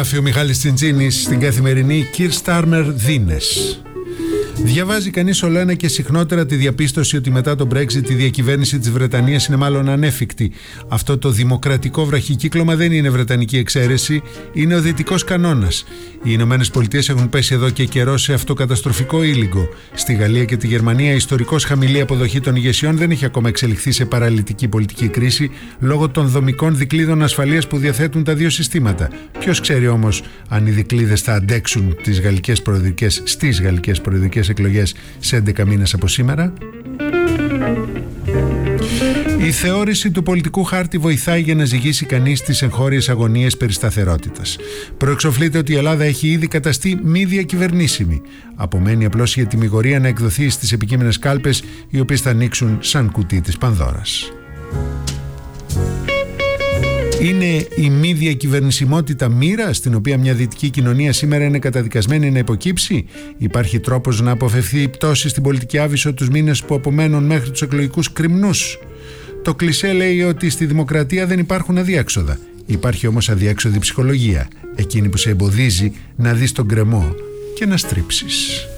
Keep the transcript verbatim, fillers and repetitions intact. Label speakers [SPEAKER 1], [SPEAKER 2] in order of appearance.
[SPEAKER 1] Γράφει ο Μιχάλης Τσιντσίνης στην Καθημερινή Κυρ Στάρμερ Δίνες. Διαβάζει κανείς όλο ένα και συχνότερα τη διαπίστωση ότι μετά το Brexit η διακυβέρνηση της Βρετανίας είναι μάλλον ανέφικτη. Αυτό το δημοκρατικό βραχικύκλωμα δεν είναι βρετανική εξαίρεση, είναι ο δυτικός κανόνας. Οι Ηνωμένες Πολιτείες έχουν πέσει εδώ και καιρό σε αυτοκαταστροφικό ήλιγκο. Στη Γαλλία και τη Γερμανία η ιστορικώς χαμηλή αποδοχή των ηγεσιών δεν έχει ακόμα εξελιχθεί σε παραλυτική πολιτική κρίση λόγω των δομικών δικλείδων ασφαλείας που διαθέτουν τα δύο συστήματα. Ποιος ξέρει όμως αν οι δικλείδες θα αντέξουν τις γαλλικές προεδρικές, στις γαλλικές προεδρικές εκλογές σε έντεκα μήνες από σήμερα. Η θεώρηση του πολιτικού χάρτη βοηθάει για να ζυγίσει κανείς τις εγχώριες αγωνίες περί σταθερότητας. Προεξοφλείται ότι η Ελλάδα έχει ήδη καταστεί μη διακυβερνήσιμη. Απομένει απλώς η ετυμηγορία να εκδοθεί στις επικείμενες κάλπες, οι οποίες θα ανοίξουν σαν κουτί της Πανδώρας. Είναι η μη διακυβερνησιμότητα μοίρα στην οποία μια δυτική κοινωνία σήμερα είναι καταδικασμένη να υποκύψει? Υπάρχει τρόπος να αποφευθεί η πτώση στην πολιτική άβυσσο τους μήνες που απομένουν μέχρι τους εκλογικούς κρημνούς? Το κλισέ λέει ότι στη δημοκρατία δεν υπάρχουν αδιέξοδα. Υπάρχει όμως αδιέξοδη ψυχολογία, εκείνη που σε εμποδίζει να δεις τον γκρεμό και να στρίψεις.